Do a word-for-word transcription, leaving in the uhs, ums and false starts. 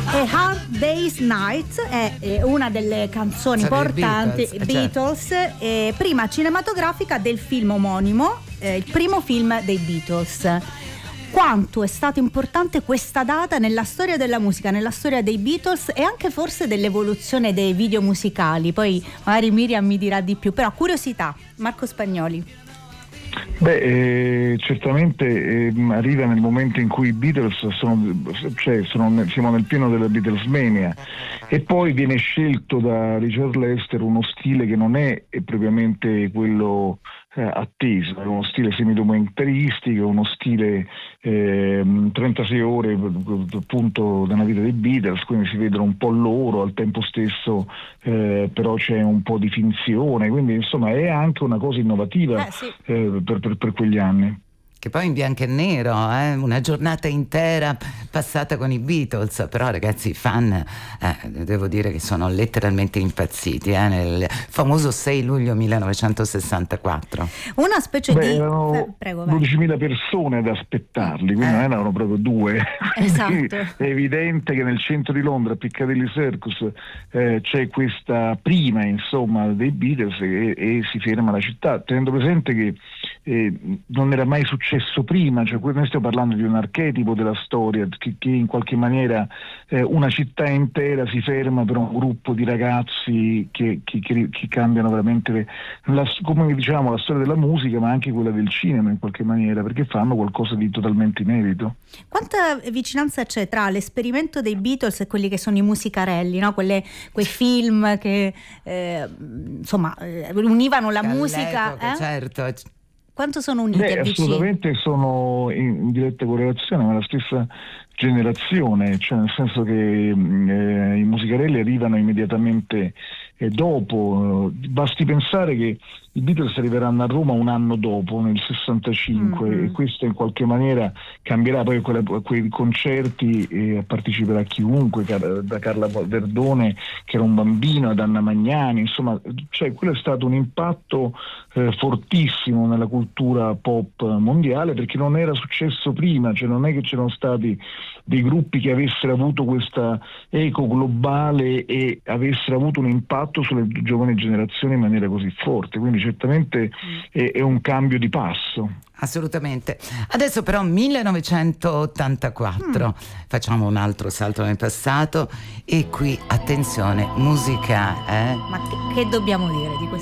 E Hard Day's Night è eh, una delle canzoni Sono i importanti Beatles, Beatles, certo. eh, prima cinematografica del film omonimo, eh, il primo film dei Beatles. Quanto è stata importante questa data nella storia della musica, nella storia dei Beatles e anche forse dell'evoluzione dei video musicali? Poi magari Miriam mi dirà di più, però curiosità, Marco Spagnoli. Beh, eh, certamente eh, arriva nel momento in cui i Beatles sono, cioè sono, siamo nel pieno della Beatlesmania, e poi viene scelto da Richard Lester uno stile che non è, è propriamente quello eh, atteso, è uno stile semidocumentaristico, uno stile eh, trentasei ore appunto della vita dei Beatles, quindi si vedono un po' loro, al tempo stesso eh, però c'è un po' di finzione, quindi insomma è anche una cosa innovativa. Eh, sì. eh, per, per, per quegli anni. Che poi in bianco e nero, eh? Una giornata intera passata con i Beatles, però ragazzi i fan eh, devo dire che sono letteralmente impazziti eh? Nel famoso sei luglio millenovecentosessantaquattro. Una specie Beh, di erano eh, prego, vai. dodicimila persone ad aspettarli, quindi Eh. non erano proprio due. Esatto. È evidente che nel centro di Londra, a Piccadilly Circus, eh, c'è questa prima insomma dei Beatles e, e si ferma la città, tenendo presente che eh, non era mai successo prima, cioè noi stiamo parlando di un archetipo della storia che, che in qualche maniera eh, una città intera si ferma per un gruppo di ragazzi che, che, che, che cambiano veramente le, la, come diciamo la storia della musica, ma anche quella del cinema in qualche maniera, perché fanno qualcosa di totalmente inedito. Quanta vicinanza c'è tra l'esperimento dei Beatles e quelli che sono i musicarelli, no? Quelle, quei film che eh, insomma eh, univano la musica, All'epoca, eh? Certo. Quanto sono uniti Beh, e vicini? assolutamente sono in, in diretta correlazione, ma la stessa generazione, cioè nel senso che eh, i musicarelli arrivano immediatamente eh, dopo. Basti pensare che i Beatles arriveranno a Roma un anno dopo, nel sessantacinque, Mm-hmm. e questo in qualche maniera cambierà poi quelle, quei concerti, e parteciperà chiunque, car- da Carla Verdone che era un bambino ad Anna Magnani, insomma, cioè quello è stato un impatto eh, fortissimo nella cultura pop mondiale, perché non era successo prima, cioè non è che c'erano stati dei gruppi che avessero avuto questa eco globale e avessero avuto un impatto sulle giovani generazioni in maniera così forte, quindi certamente è, è un cambio di passo. Assolutamente. Adesso però millenovecentottantaquattro, mm. facciamo un altro salto nel passato e qui attenzione, musica, eh? Ma che, che dobbiamo dire di questo?